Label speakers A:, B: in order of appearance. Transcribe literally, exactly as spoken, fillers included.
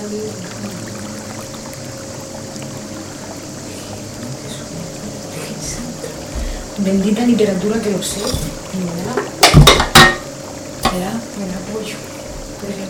A: Bendita literatura que lo sé. Y me da, me da, me da apoyo. Pues